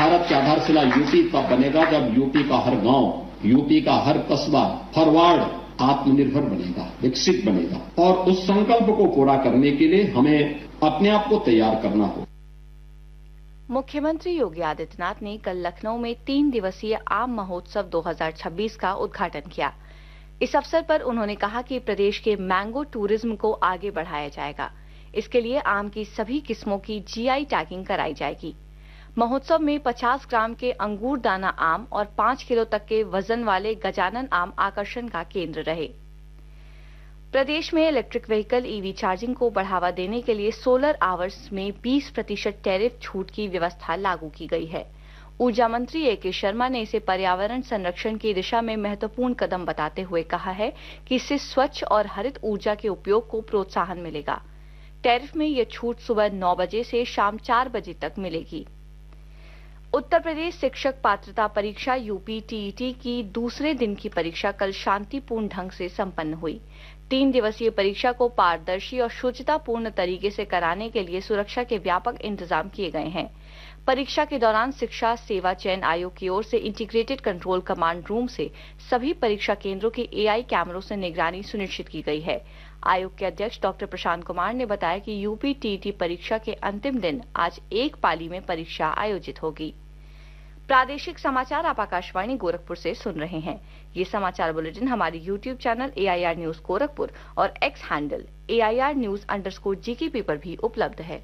भारत की आधारशिला यूपी तब बनेगा जब यूपी का हर गांव, यूपी का हर कस्बा, हर वार्ड आत्मनिर्भर बनेगा, विकसित बनेगा। और उस संकल्प को पूरा करने के लिए हमें अपने आप को तैयार करना होगा। मुख्यमंत्री योगी आदित्यनाथ ने कल लखनऊ में 3 दिवसीय आम महोत्सव 2026 का उद्घाटन किया। इस अवसर पर उन्होंने कहा कि प्रदेश के मैंगो टूरिज्म को आगे बढ़ाया जाएगा। इसके लिए आम की सभी किस्मों की जीआई टैगिंग कराई जाएगी। महोत्सव में 50 ग्राम के अंगूर दाना आम और 5 किलो तक के वजन वाले गजानन आम आकर्षण का केंद्र रहे। प्रदेश में इलेक्ट्रिक व्हीकल ईवी चार्जिंग को बढ़ावा देने के लिए सोलर आवर्स में 20% टैरिफ छूट की व्यवस्था लागू की गई है। ऊर्जा मंत्री ए.के. शर्मा ने इसे पर्यावरण संरक्षण की दिशा में महत्वपूर्ण कदम बताते हुए कहा है कि इससे स्वच्छ और हरित ऊर्जा के उपयोग को प्रोत्साहन मिलेगा। टैरिफ में यह छूट सुबह 9 बजे से शाम 4 बजे तक मिलेगी। उत्तर प्रदेश शिक्षक पात्रता परीक्षा यूपी टीईटी की दूसरे दिन की परीक्षा कल शांतिपूर्ण ढंग से संपन्न हुई। 3 दिवसीय परीक्षा को पारदर्शी और शुचितापूर्ण तरीके से कराने के लिए सुरक्षा के व्यापक इंतजाम किए गए हैं। परीक्षा के दौरान शिक्षा सेवा चयन आयोग की ओर से इंटीग्रेटेड कंट्रोल कमांड रूम से सभी परीक्षा केंद्रों के एआई कैमरों से निगरानी सुनिश्चित की गई है। आयोग के अध्यक्ष डॉक्टर प्रशांत कुमार ने बताया कि यूपी टीईटी परीक्षा के अंतिम दिन आज एक पाली में परीक्षा आयोजित होगी। प्रादेशिक समाचार आप आकाशवाणी गोरखपुर से सुन रहे हैं। ये समाचार बुलेटिन हमारे YouTube channel AIR news Gorakhpur और एक्स हैंडल AIR न्यूज_GKP पर भी उपलब्ध है।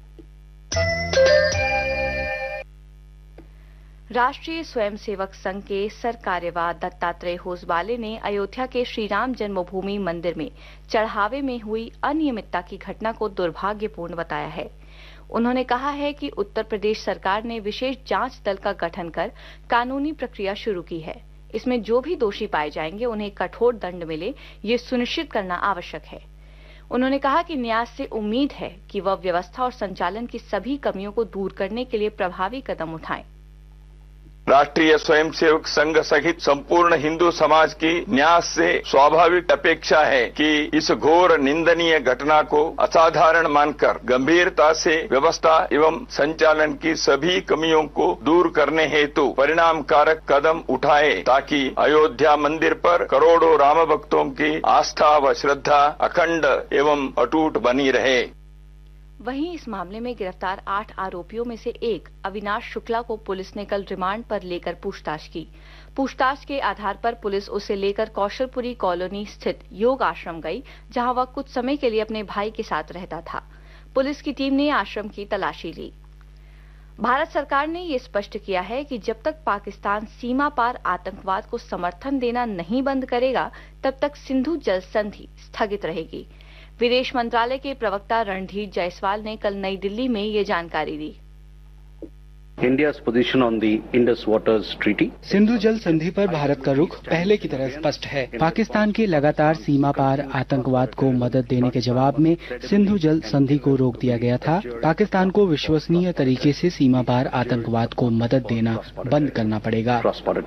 राष्ट्रीय स्वयंसेवक संघ के सरकार्यवाह दत्तात्रेय होसबाले ने अयोध्या के श्रीराम जन्मभूमि मंदिर में चढ़ावे में हुई अनियमितता की घटना को दुर्भाग्यपूर्ण बताया है। उन्होंने कहा है कि उत्तर प्रदेश सरकार ने विशेष जांच दल का गठन कर कानूनी प्रक्रिया शुरू की है। इसमें जो भी दोषी पाए जाएंगे उन्हें कठोर दंड मिले, ये सुनिश्चित करना आवश्यक है। उन्होंने कहा कि न्यास से उम्मीद है कि वह व्यवस्था और संचालन की सभी कमियों को दूर करने के लिए प्रभावी कदम उठाएं। राष्ट्रीय स्वयंसेवक संघ सहित संपूर्ण हिंदू समाज की न्यास से स्वाभाविक अपेक्षा है कि इस घोर निंदनीय घटना को असाधारण मानकर गंभीरता से व्यवस्था एवं संचालन की सभी कमियों को दूर करने हेतु परिणामकारक कदम उठाए, ताकि अयोध्या मंदिर पर करोड़ों राम भक्तों की आस्था व श्रद्धा अखंड एवं अटूट बनी रहे। वहीं इस मामले में गिरफ्तार 8 आरोपियों में से एक अविनाश शुक्ला को पुलिस ने कल रिमांड पर लेकर पूछताछ की। पूछताछ के आधार पर पुलिस उसे लेकर कौशलपुरी कॉलोनी स्थित योग आश्रम गई, जहां वह कुछ समय के लिए अपने भाई के साथ रहता था। पुलिस की टीम ने आश्रम की तलाशी ली। भारत सरकार ने ये स्पष्ट किया है कि जब तक पाकिस्तान सीमा पार आतंकवाद को समर्थन देना नहीं बंद करेगा, तब तक सिंधु जल संधि स्थगित रहेगी। विदेश मंत्रालय के प्रवक्ता रणधीर जायसवाल ने कल नई दिल्ली में ये जानकारी दी। India's position on the Indus Waters Treaty. Sindhu जल संधि पर भारत का रुख पहले की तरह स्पष्ट है। पाकिस्तान के लगातार सीमा पार आतंकवाद को मदद देने के जवाब में सिंधु जल संधि को रोक दिया गया था। पाकिस्तान को विश्वसनीय तरीके से सीमा पार आतंकवाद को मदद देना बंद करना पड़ेगा।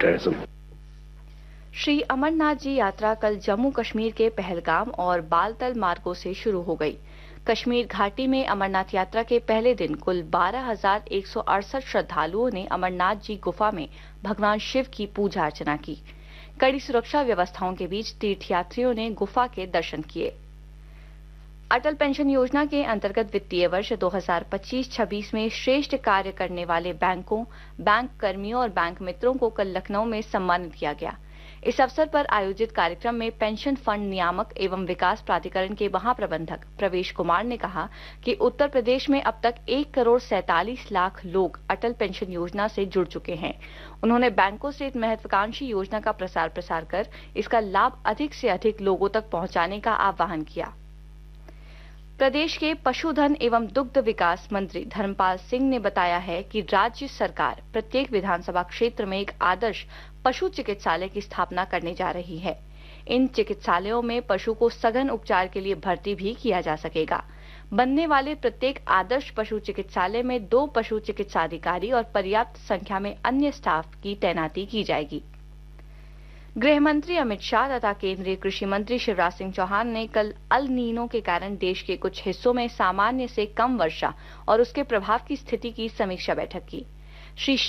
श्री अमरनाथ जी यात्रा कल जम्मू कश्मीर के पहलगाम और बालतल मार्गों से शुरू हो गई। कश्मीर घाटी में अमरनाथ यात्रा के पहले दिन कुल 12,168 श्रद्धालुओं ने अमरनाथ जी गुफा में भगवान शिव की पूजा अर्चना की। कड़ी सुरक्षा व्यवस्थाओं के बीच तीर्थयात्रियों ने गुफा के दर्शन किए। अटल पेंशन योजना के अंतर्गत वित्तीय वर्ष 2025-26 में श्रेष्ठ कार्य करने वाले बैंकों, बैंक कर्मियों और बैंक मित्रों को कल लखनऊ में सम्मानित किया गया। इस अवसर पर आयोजित कार्यक्रम में पेंशन फंड नियामक एवं विकास प्राधिकरण के महाप्रबंधक प्रवेश कुमार ने कहा कि उत्तर प्रदेश में अब तक 1,47,00,000 लोग अटल पेंशन योजना से जुड़ चुके हैं। उन्होंने बैंकों से इस महत्वाकांक्षी योजना का प्रसार कर इसका लाभ अधिक से अधिक लोगों तक पहुंचाने का आह्वान किया। प्रदेश के पशुधन एवं दुग्ध विकास मंत्री धर्मपाल सिंह ने बताया है कि राज्य सरकार प्रत्येक विधानसभा क्षेत्र में एक आदर्श पशु चिकित्सालय की स्थापना करने जा रही है। इन चिकित्सालयों में पशु को सघन उपचार के लिए भर्ती भी किया जा सकेगा। बनने वाले प्रत्येक आदर्श पशु चिकित्सालय में 2 पशु चिकित्साधिकारी और पर्याप्त संख्या में अन्य स्टाफ की तैनाती की जाएगी। गृह मंत्री अमित शाह तथा केंद्रीय कृषि मंत्री शिवराज सिंह चौहान ने कल अल नीनो के कारण देश के कुछ हिस्सों में सामान्य से कम वर्षा और उसके प्रभाव की स्थिति की समीक्षा बैठक की। श्री